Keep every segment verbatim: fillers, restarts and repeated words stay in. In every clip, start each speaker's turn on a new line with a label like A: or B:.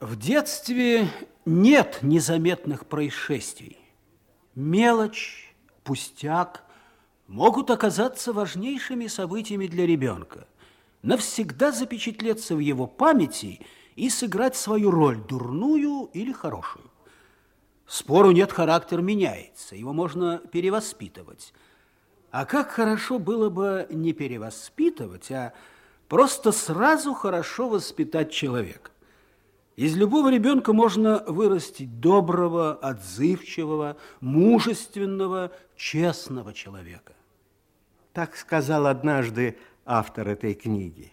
A: В детстве нет незаметных происшествий. Мелочь, пустяк могут оказаться важнейшими событиями для ребенка, навсегда запечатлеться в его памяти и сыграть свою роль, дурную или хорошую. Спору нет, характер меняется, его можно перевоспитывать. А как хорошо было бы не перевоспитывать, а просто сразу хорошо воспитать человека. Из любого ребенка можно вырастить доброго, отзывчивого, мужественного, честного человека.
B: Так сказал однажды автор этой книги.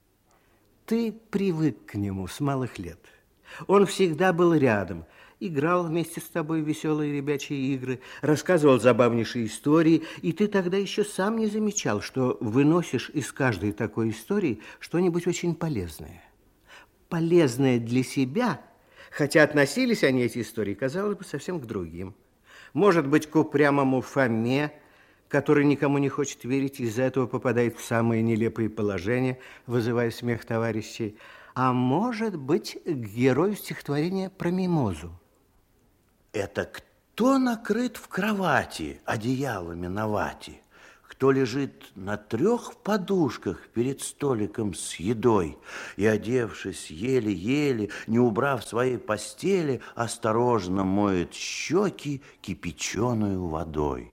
B: Ты привык к нему с малых лет. Он всегда был рядом, играл вместе с тобой в веселые ребячьи игры, рассказывал забавнейшие истории, и ты тогда еще сам не замечал, что выносишь из каждой такой истории что-нибудь очень полезное. Полезное для себя, хотя относились они, эти истории, казалось бы, совсем к другим. Может быть, к упрямому Фоме, который никому не хочет верить, из-за этого попадает в самые нелепые положения, вызывая смех товарищей. А может быть, к герою стихотворения про мимозу.
C: Это кто накрыт в кровати одеялами на вате? Кто лежит на трех подушках перед столиком с едой и, одевшись еле-еле, не убрав своей постели, осторожно моет щеки кипяченую водой?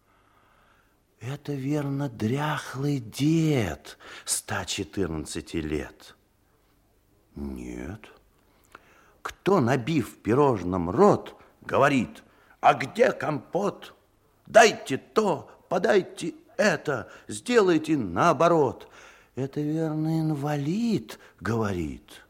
C: Это, верно, дряхлый дед ста четырнадцати лет. Нет. Кто, набив пирожным рот, говорит: а где компот? Дайте то, подайте это, сделайте наоборот. Это, верно, инвалид говорит.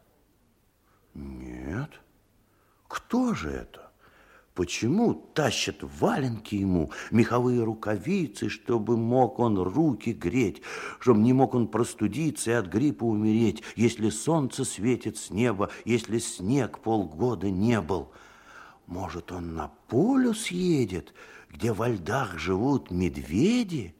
C: Нет. Кто же это? Почему тащат валенки ему, меховые рукавицы, чтобы мог он руки греть, чтобы не мог он простудиться и от гриппа умереть, если солнце светит с неба, если снег полгода не был? Может, он на полюс едет, где во льдах живут медведи?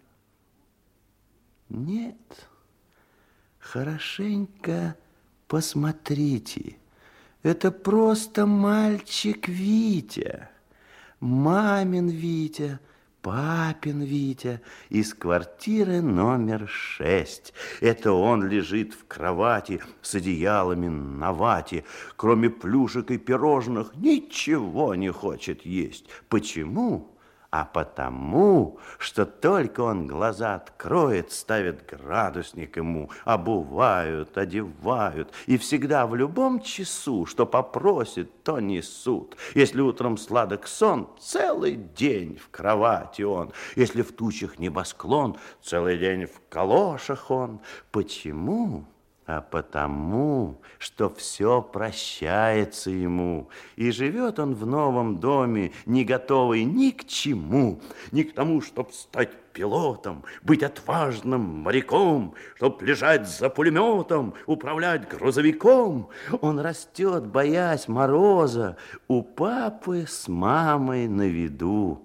C: Нет. Хорошенько посмотрите. Это просто мальчик Витя. Мамин Витя, папин Витя из квартиры номер шесть. Это он лежит в кровати с одеялами на вате. Кроме плюшек и пирожных ничего не хочет есть. Почему? А потому, что только он глаза откроет, ставят градусник ему, обувают, одевают, и всегда в любом часу, что попросит, то несут. Если утром сладок сон, целый день в кровати он. Если в тучах небосклон, целый день в калошах он. Почему? А потому, что все прощается ему, и живет он в новом доме, не готовый ни к чему, ни к тому, чтоб стать пилотом, быть отважным моряком, чтоб лежать за пулеметом, управлять грузовиком. Он растет, боясь мороза, у папы с мамой на виду.